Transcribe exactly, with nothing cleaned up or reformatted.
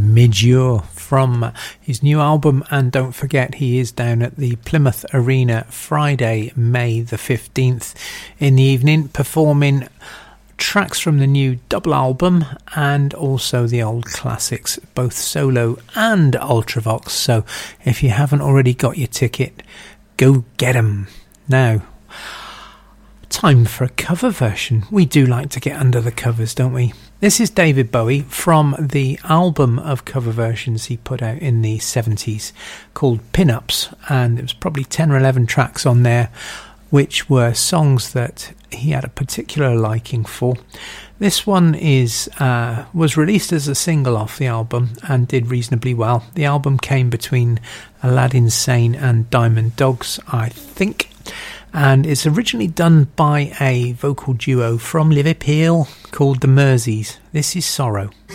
Midure from his new album. And don't forget, he is down at the Plymouth Arena Friday, May the fifteenth in the evening, performing tracks from the new double album and also the old classics, both solo and Ultravox. So if you haven't already got your ticket, go get 'em. Now, time for a cover version. We do like to get under the covers, don't we? This is David Bowie from the album of cover versions he put out in the seventies called Pin-Ups, and it was probably ten or eleven tracks on there which were songs that he had a particular liking for. This one is uh, was released as a single off the album and did reasonably well. The album came between Aladdin Sane and Diamond Dogs, I think, and it's originally done by a vocal duo from Liverpool called the Merseys. This is Sorrow.